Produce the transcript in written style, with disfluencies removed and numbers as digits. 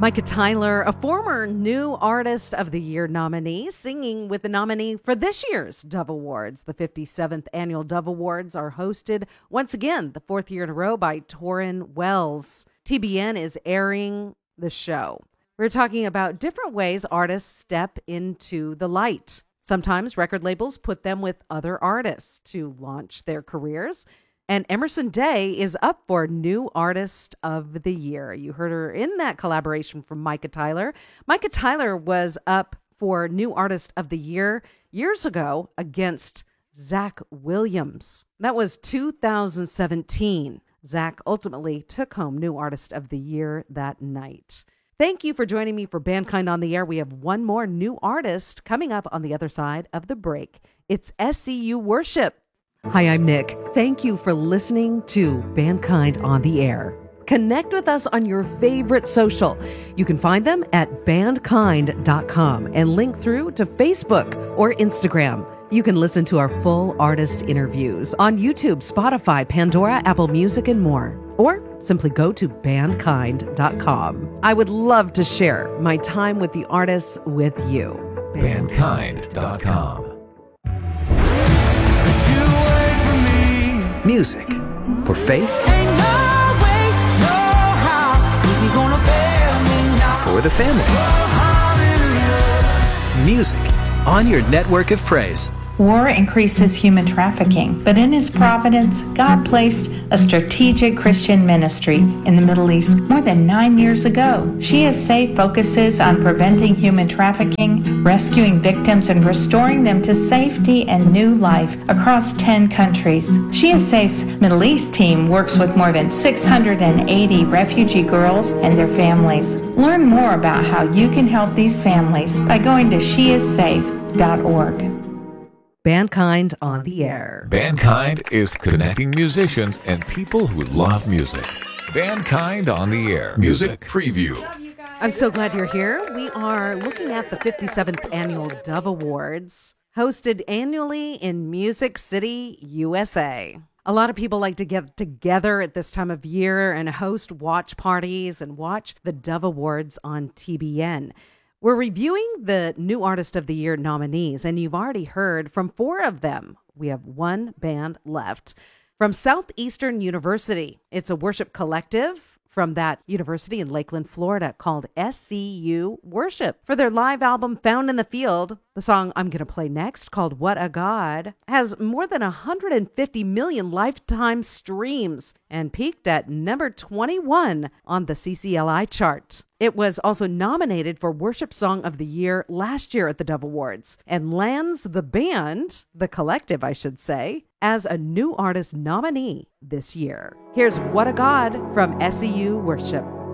Micah Tyler, a former New Artist of the Year nominee, singing with the nominee for this year's Dove Awards. The 57th Annual Dove Awards are hosted once again, the fourth year in a row, by Tauren Wells. TBN is airing the show. We're talking about different ways artists step into the light. Sometimes record labels put them with other artists to launch their careers. And Emerson Day is up for New Artist of the Year. You heard her in that collaboration from Micah Tyler. Micah Tyler was up for New Artist of the Year years ago against Zach Williams. That was 2017. Zach ultimately took home New Artist of the Year that night. Thank you for joining me for Bandkind on the Air. We have one more new artist coming up on the other side of the break. It's SCU Worship. Hi, I'm Nick. Thank you for listening to Bandkind on the Air. Connect with us on your favorite social. You can find them at bandkind.com and link through to Facebook or Instagram. You can listen to our full artist interviews on YouTube, Spotify, Pandora, Apple Music, and more. Or simply go to bandkind.com. I would love to share my time with the artists with you. Bandkind.com. Music for faith, for the family. Music on your network of praise. War increases human trafficking, but in His providence, God placed a strategic Christian ministry in the Middle East more than 9 years ago. She Is Safe focuses on preventing human trafficking, rescuing victims, and restoring them to safety and new life across 10 countries. She Is Safe's Middle East team works with more than 680 refugee girls and their families. Learn more about how you can help these families by going to sheissafe.org. Bandkind on the Air. Bandkind is connecting musicians and people who love music. Bandkind on the Air. Music Preview. I'm so glad you're here. We are looking at the 57th Annual Dove Awards, hosted annually in Music City, USA. A lot of people like to get together at this time of year and host watch parties and watch the Dove Awards on TBN. We're reviewing the New Artist of the Year nominees, and you've already heard from 4 of them. We have one band left. From Southeastern University, it's a worship collective from that university in Lakeland, Florida, called SCU Worship. For their live album, Found in the Field, the song I'm going to play next, called What a God, has more than 150 million lifetime streams and peaked at number 21 on the CCLI chart. It was also nominated for Worship Song of the Year last year at the Dove Awards and lands the band, the collective I should say, as a New Artist nominee this year. Here's What a God from SCU Worship.